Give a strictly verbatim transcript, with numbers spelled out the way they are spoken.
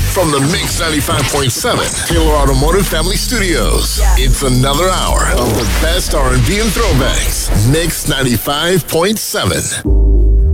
From the Mix ninety-five point seven Taylor Automotive Family Studios, yeah. It's another hour of the best R and B and throwbacks. Mix ninety-five point seven.